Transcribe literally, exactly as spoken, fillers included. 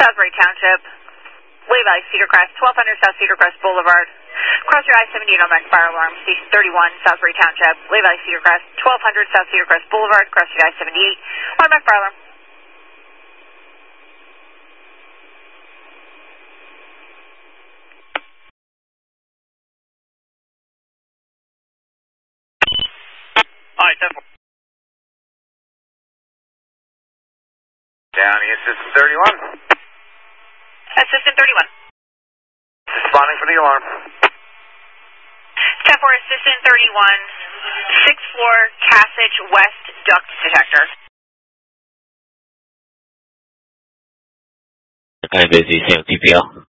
Salisbury Township, Lehigh Valley, Cedar Crest, twelve hundred South Cedar Crest Boulevard. Cross your I seventy-eight automatic fire alarm, Station thirty-one, Salisbury Township, Lehigh Valley, Cedar Crest, twelve hundred South Cedar Crest Boulevard. Cross your I seventy-eight automatic fire alarm. All right, ten four. Downey, Assistant thirty-one. Assistant thirty-one. Responding for the alarm. ten four, Assistant thirty-one, sixth floor, Cassage West duct detector. Okay, busy, same T P L.